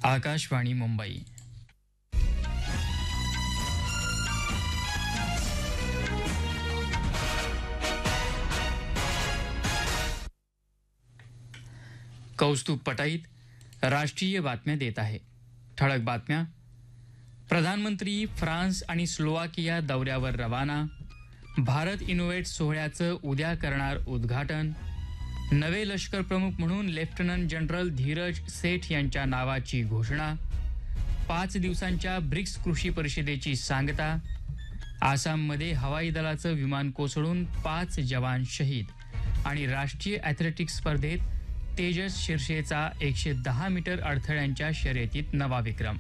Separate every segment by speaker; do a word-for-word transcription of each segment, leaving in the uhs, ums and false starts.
Speaker 1: आकाशवाणी मुंबई. कौस्तुभ पटाईत राष्ट्रीय बातम्या देत आहे. ठळक बातम्या. प्रधानमंत्री फ्रान्स आणि स्लोवाकिया दौऱ्यावर रवाना. भारत इनोव्हेट सोहळ्याचं उद्या करणार उद्घाटन. नवे लष्कर प्रमुख म्हणून लेफ्टनंट जनरल धीरज सेठ यांच्या नावाची घोषणा. पाच दिवसांच्या ब्रिक्स कृषी परिषदेची सांगता. आसाममध्ये हवाई दलाचं विमान कोसळून पाच जवान शहीद. आणि राष्ट्रीय ॲथलेटिक्स स्पर्धेत तेजस शिर्षेचा एकशे दहा मीटर अडथळ्यांच्या शर्यतीत नवा विक्रम.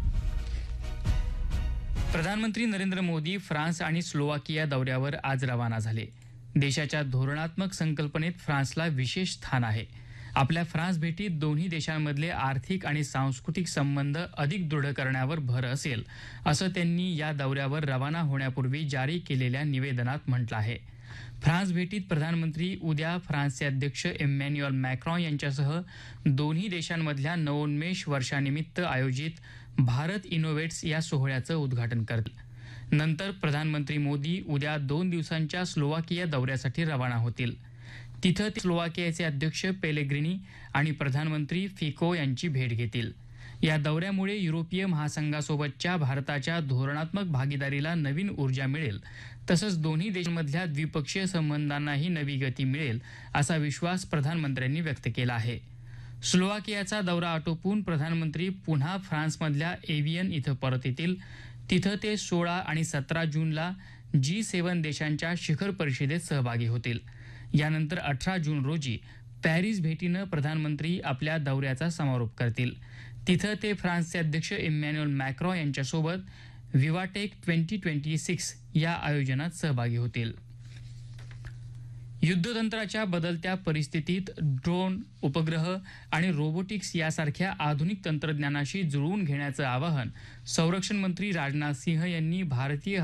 Speaker 1: प्रधानमंत्री नरेंद्र मोदी फ्रान्स आणि स्लोवाकिया दौऱ्यावर आज रवाना झाले. देशाच्या धोरणात्मक संकल्पनेत फ्रान्सला विशेष स्थान आहे. आपल्या फ्रान्स भेटीत दोन्ही देशांमधले आर्थिक आणि सांस्कृतिक संबंध अधिक दृढ करण्यावर भर असेल, असं त्यांनी या दौऱ्यावर रवाना होण्यापूर्वी जारी केलेल्या निवेदनात म्हटलं आहे. फ्रान्स भेटीत प्रधानमंत्री उद्या फ्रान्सचे अध्यक्ष इमॅन्युएल मॅक्रॉन यांच्यासह दोन्ही देशांमधल्या नवोन्मेष वर्षानिमित्त आयोजित भारत इनोव्हेट्स या सोहळ्याचं उद्घाटन करतील. नंतर प्रधानमंत्री मोदी उद्या दोन दिवसांच्या स्लोवाकिया दौऱ्यासाठी रवाना होतील. तिथं ते स्लोवाकियाचे अध्यक्ष पेलेग्रिनी आणि प्रधानमंत्री फिको यांची भेट घेतील. या दौऱ्यामुळे युरोपीय महासंघासोबतच्या भारताच्या धोरणात्मक भागीदारीला नवीन ऊर्जा मिळेल, तसंच दोन्ही देशांमधल्या द्विपक्षीय संबंधांनाही नवी गती मिळेल, असा विश्वास प्रधानमंत्र्यांनी व्यक्त केला आहे. स्लोवाकियाचा दौरा आटोपून प्रधानमंत्री पुन्हा फ्रान्समधल्या एव्हियन इथं परत येतील. तिथं ते सोळा आणि सतरा जूनला जी सेव्हन देशांच्या शिखर परिषदेत सहभागी होतील. यानंतर अठरा जून रोजी पॅरिस भेटीनं प्रधानमंत्री आपल्या दौऱ्याचा समारोप करतील. तिथं ते फ्रान्सचे अध्यक्ष इमॅन्युएल मॅक्रॉन यांच्यासोबत विवाटेक ट्वेंटी ट्वेंटी सिक्स या आयोजनात सहभागी होतील. युद्धतंत्राच्या बदलत्या परिस्थितीत ड्रोन, उपग्रह आणि रोबोटिक्स यासारख्या आधुनिक तंत्रज्ञानाशी जुळवून घेण्याचं आवाहन संरक्षण मंत्री राजनाथ सिंह यांनी भारतीय